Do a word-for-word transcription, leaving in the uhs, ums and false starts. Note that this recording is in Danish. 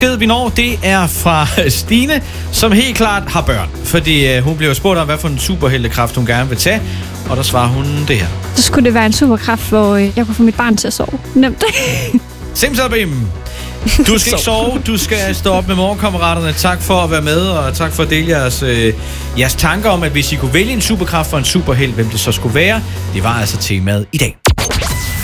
vi når, det er fra Stine, som helt klart har børn. Fordi øh, hun bliver spurgt om, hvad for en superheltekraft hun gerne vil tage. Og der svarer hun det her. Så skulle det være en superkraft, hvor øh, jeg kunne få mit barn til at sove. Nemt. Simsalabim! Du skal ikke sove, du skal stå op med morgenkammeraterne. Tak for at være med, og tak for at dele jeres, øh, jeres tanker om, at hvis I kunne vælge en superkraft for en superhelt, hvem det så skulle være. Det var altså temaet i dag.